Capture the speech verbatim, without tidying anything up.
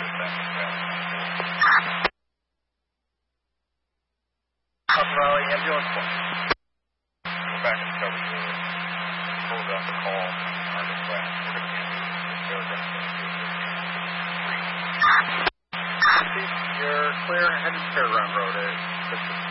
Up Raleigh, ambulance one. We're back in cover four. Hold up the call. Our dispatch. We're going to be You're clear heading to Fairground Road. It's